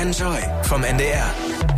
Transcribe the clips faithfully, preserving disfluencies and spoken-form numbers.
Enjoy vom N D R.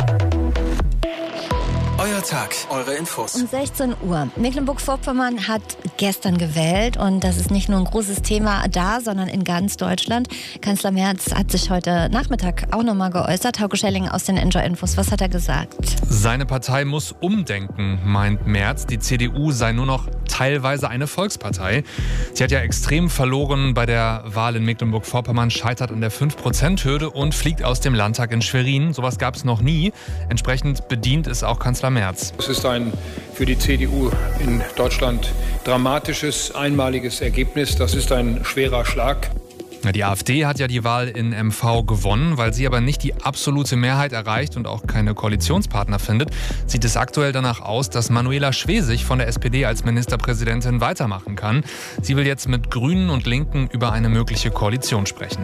Euer Tag, eure Infos. Um sechzehn Uhr. Mecklenburg-Vorpommern hat gestern gewählt und das ist nicht nur ein großes Thema da, sondern in ganz Deutschland. Kanzler Merz hat sich heute Nachmittag auch nochmal geäußert. Hauke Schelling aus den Enjoy-Infos. Was hat er gesagt? Seine Partei muss umdenken, meint Merz. Die C D U sei nur noch teilweise eine Volkspartei. Sie hat ja extrem verloren bei der Wahl in Mecklenburg-Vorpommern, scheitert an der fünf Prozent Hürde und fliegt aus dem Landtag in Schwerin. Sowas gab es noch nie. Entsprechend bedient ist auch Kanzler Merz. Es ist ein für die C D U in Deutschland dramatisches, einmaliges Ergebnis. Das ist ein schwerer Schlag. Die AfD hat ja die Wahl in M V gewonnen, weil sie aber nicht die absolute Mehrheit erreicht und auch keine Koalitionspartner findet, sieht es aktuell danach aus, dass Manuela Schwesig von der S P D als Ministerpräsidentin weitermachen kann. Sie will jetzt mit Grünen und Linken über eine mögliche Koalition sprechen.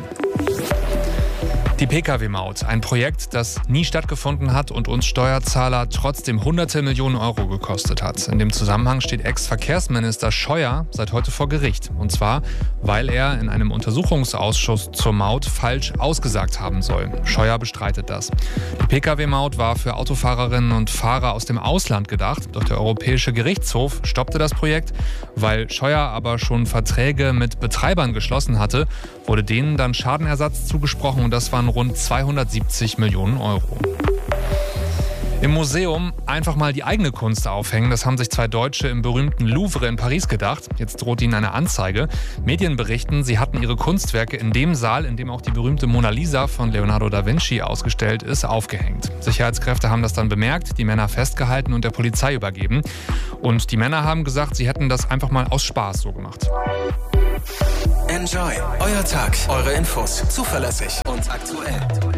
Die P K W-Maut, ein Projekt, das nie stattgefunden hat und uns Steuerzahler trotzdem hunderte Millionen Euro gekostet hat. In dem Zusammenhang steht Ex-Verkehrsminister Scheuer seit heute vor Gericht. Und zwar, weil er in einem Untersuchungsausschuss zur Maut falsch ausgesagt haben soll. Scheuer bestreitet das. Die P K W-Maut war für Autofahrerinnen und Fahrer aus dem Ausland gedacht. Doch der Europäische Gerichtshof stoppte das Projekt. Weil Scheuer aber schon Verträge mit Betreibern geschlossen hatte, wurde denen dann Schadenersatz zugesprochen und das waren rund zweihundertsiebzig Millionen Euro. Im Museum einfach mal die eigene Kunst aufhängen, das haben sich zwei Deutsche im berühmten Louvre in Paris gedacht. Jetzt droht ihnen eine Anzeige. Medien berichten, sie hatten ihre Kunstwerke in dem Saal, in dem auch die berühmte Mona Lisa von Leonardo da Vinci ausgestellt ist, aufgehängt. Sicherheitskräfte haben das dann bemerkt, die Männer festgehalten und der Polizei übergeben. Und die Männer haben gesagt, sie hätten das einfach mal aus Spaß so gemacht. Enjoy, euer Tag, eure Infos, zuverlässig und aktuell.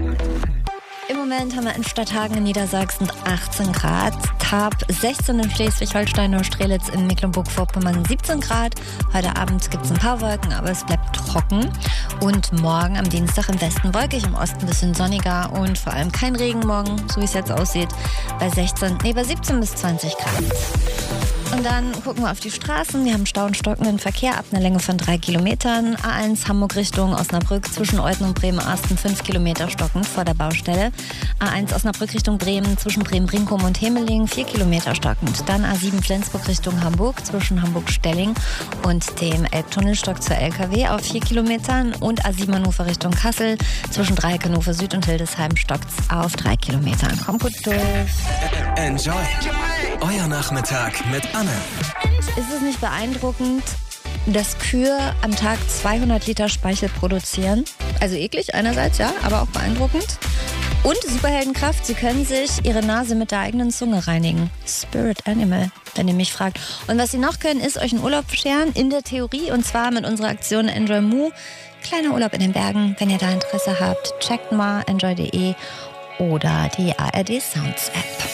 Im Moment haben wir in Stadthagen in Niedersachsen achtzehn Grad, Tarp sechzehn in Schleswig-Holstein und Strelitz in Mecklenburg-Vorpommern siebzehn Grad. Heute Abend gibt es ein paar Wolken, aber es bleibt trocken. Und morgen am Dienstag im Westen wolkig, im Osten ein bisschen sonniger und vor allem kein Regen morgen, so wie es jetzt aussieht, bei sechzehn, nee, bei siebzehn bis zwanzig Grad. Und dann gucken wir auf die Straßen. Wir haben Stau und stockenden Verkehr ab einer Länge von drei Kilometern. A eins Hamburg Richtung Osnabrück zwischen Euthen und Bremen-Arsten fünf Kilometer stockend vor der Baustelle. A eins Osnabrück Richtung Bremen zwischen Bremen-Brinkum und Hemeling vier Kilometer stockend. Dann A sieben Flensburg Richtung Hamburg zwischen Hamburg-Stelling und dem Elbtunnel stockt zur L K W auf vier Kilometern. Und A sieben Hannover Richtung Kassel zwischen Dreieck Hannover Süd und Hildesheim stockt auf drei Kilometern. Kommt gut durch. Enjoy, euer Nachmittag mit Anne. Ist es nicht beeindruckend, dass Kühe am Tag zweihundert Liter Speichel produzieren? Also eklig einerseits, ja, aber auch beeindruckend. Und Superheldenkraft, sie können sich ihre Nase mit der eigenen Zunge reinigen. Spirit Animal, wenn ihr mich fragt. Und was sie noch können, ist euch einen Urlaub bescheren, in der Theorie. Und zwar mit unserer Aktion Enjoy Mu. Kleiner Urlaub in den Bergen. Wenn ihr da Interesse habt, checkt mal enjoy punkt de oder die A R D Sounds App.